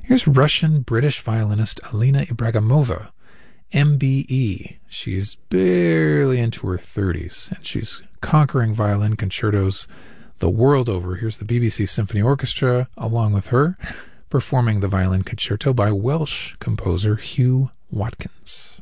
Here's Russian-British violinist Alina Ibragimova, MBE. She's barely into her 30s, and she's conquering violin concertos the world over. Here's the BBC Symphony Orchestra, along with her, performing the violin concerto by Welsh composer Hugh Watkins.